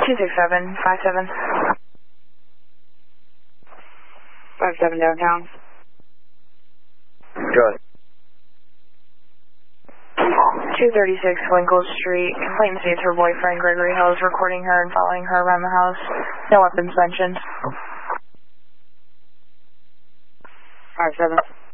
26757. 57 downtown. Good. 236 Winkle Street. Complainant states her boyfriend, Gregory Hill, is recording her and following her around the house. No weapons mentioned. 57.